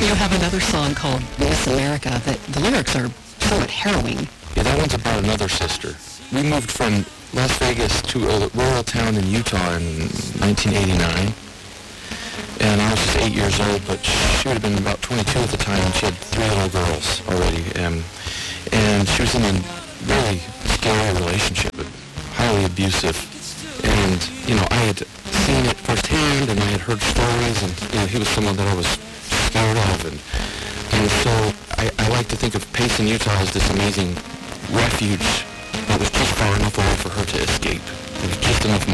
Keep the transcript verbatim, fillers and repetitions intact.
You have another song called Miss America that the lyrics are somewhat harrowing. Yeah, that one's about another sister. We moved from Las Vegas to a rural town in Utah in nineteen eighty-nine. And I was just eight years old, but she would have been about twenty-two at the time, and she had three little girls already. Um, and she was in a really scary relationship, but highly abusive. And, you know, I had seen it firsthand, and I had heard stories, and, you know, he was someone that I was scared of. And, and so I, I like to think of Payson, Utah as this amazing refuge that was just far enough away for her to escape. There was just enough